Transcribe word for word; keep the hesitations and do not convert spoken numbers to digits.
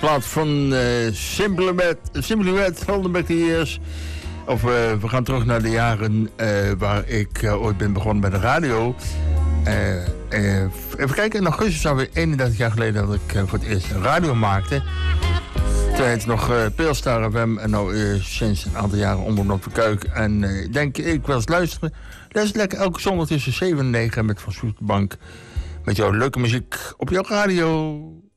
plaat van uh, Simply Red van de Beckiers. Of uh, we gaan terug naar de jaren uh, waar ik uh, ooit ben begonnen bij de radio. Uh, uh, even kijken, in augustus alweer eenendertig jaar geleden dat ik uh, voor het eerst radio maakte. Toen heette het nog uh, Peelstar F M en nu uh, sinds een aantal jaren Omroep op de Kuik. En uh, ik denk, ik wil eens luisteren. Luister lekker elke zondag tussen zeven en negen met Van Soesterbank. Met jouw leuke muziek op jouw radio.